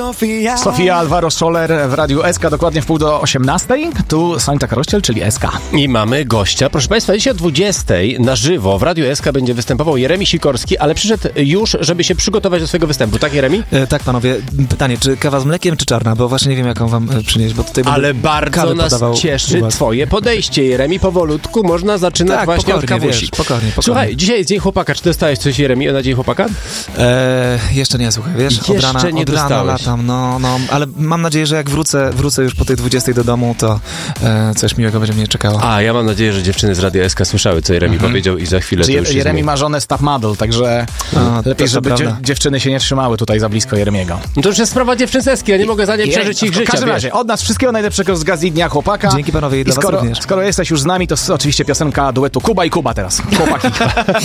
Sofia Alvaro Soler w Radiu SK, dokładnie w 7:30. Tu Sanita Karościel, czyli SK. I mamy gościa. Proszę Państwa, dzisiaj o 20:00 na żywo w Radiu SK będzie występował Jeremi Sikorski, ale przyszedł już, żeby się przygotować do swojego występu. Tak, Jeremi? Tak, panowie. Pytanie, czy kawa z mlekiem, czy czarna? Bo właśnie nie wiem, jaką wam przynieść, bo tutaj ale bardzo nas cieszy twoje podejście, Jeremi. Powolutku można zaczynać właśnie od kawusi. Wiesz, pokornie. Słuchaj, dzisiaj jest Dzień Chłopaka. Czy dostałeś coś, Jeremi, na Dzień Chłopaka? Jeszcze nie, słuchaj, wiesz, Jeszcze nie od rana latam, no, ale mam nadzieję, że jak wrócę już po tej 20:00 do domu, to coś miłego będzie mnie czekało. A, ja mam nadzieję, że dziewczyny z Radia SK słyszały, co Jeremi powiedział i za chwilę to już Jeremi ma żonę Staff Model, także lepiej, żeby dziewczyny się nie trzymały tutaj za blisko Jeremiego. No to już jest sprawa dziewczyn z SK, ja nie mogę za nie przeżyć ich życia. W każdym razie, od nas wszystkiego najlepszego z Gazdy Dnia Chłopaka. Dzięki panowie i dla was również. Skoro jesteś już z nami, to oczywiście piosenka duetu Kuba i Kuba teraz. Chłopaki.